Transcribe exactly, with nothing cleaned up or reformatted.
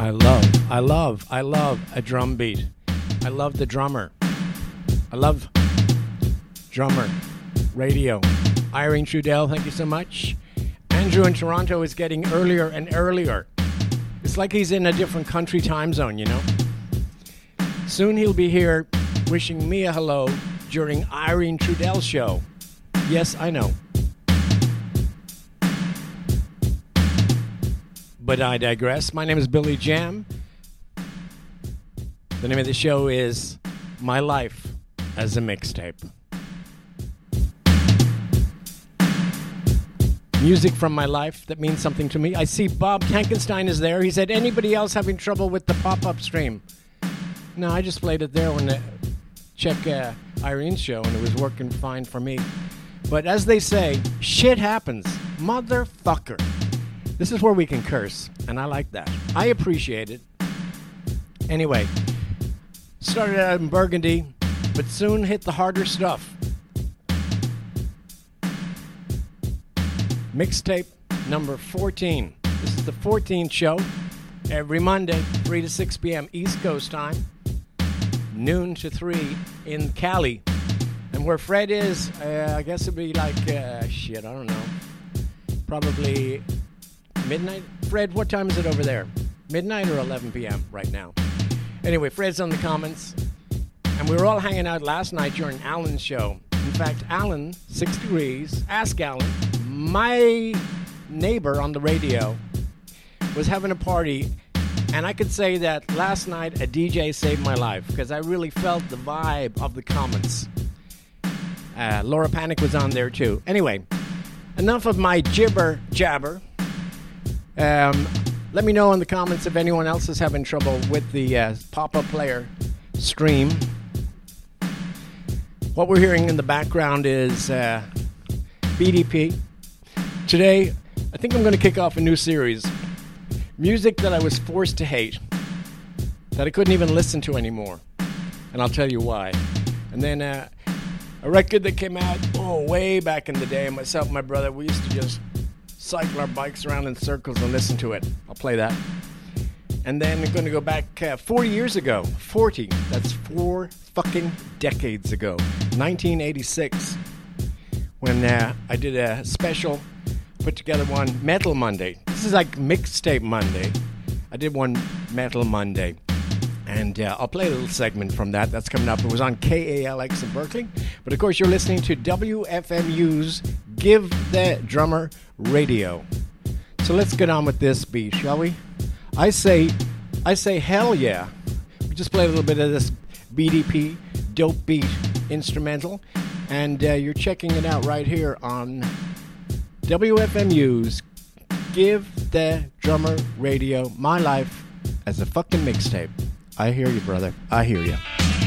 I love, I love, I love a drum beat. I love the drummer. I love drummer, radio. Irene Trudell, thank you so much. Andrew in Toronto is getting earlier and earlier. It's like he's in a different country time zone, you know. Soon he'll be here wishing me a hello during Irene Trudell's show. Yes, I know. But I digress. My name is Billy Jam. The name of the show is My Life as a Mixtape. Music from my life that means something to me. I see Bob Tankenstein is there. He said, anybody else having trouble with the pop-up stream? No, I just played it there when I check uh, Irene's show, and it was working fine for me. But as they say, shit happens. Motherfucker. This is where we can curse, and I like that. I appreciate it. Anyway, started out in Burgundy, but soon hit the harder stuff. Mixtape number fourteen. This is the fourteenth show. Every Monday, three to six p.m. East Coast time. Noon to three in Cali. And where Fred is, uh, I guess it'd be like, uh, shit, I don't know. Probably midnight. Fred, what time is it over there? Midnight or eleven p.m. right now? Anyway, Fred's on the comments. And we were all hanging out last night during Alan's show. In fact, Alan, Six Degrees, Ask Alan, my neighbor on the radio, was having a party. And I could say that last night a D J saved my life because I really felt the vibe of the comments. Uh, Laura Panic was on there too. Anyway, enough of my jibber jabber. Um, let me know in the comments if anyone else is having trouble with the uh, pop-up player stream. What we're hearing in the background is uh, B D P. Today, I think I'm going to kick off a new series. Music that I was forced to hate, that I couldn't even listen to anymore. And I'll tell you why. And then uh, a record that came out, oh, way back in the day. Myself and my brother, we used to just cycle our bikes around in circles and listen to it. I'll play that. And then I'm going to go back uh, forty years ago. forty. That's four fucking decades ago. nineteen eighty-six. When uh, I did a special, put together one, Metal Monday. This is like Mixtape Monday. I did one Metal Monday. And uh, I'll play a little segment from that. That's coming up. It was on K A L X in Berkeley. But of course, you're listening to W F M U's Give the Drummer Radio. So let's get on with this beat, shall we? I say, I say hell yeah. We just play a little bit of this B D P, dope beat instrumental. And uh, you're checking it out right here on W F M U's Give the Drummer Radio. My life as a fucking mixtape. I hear you, brother. I hear you.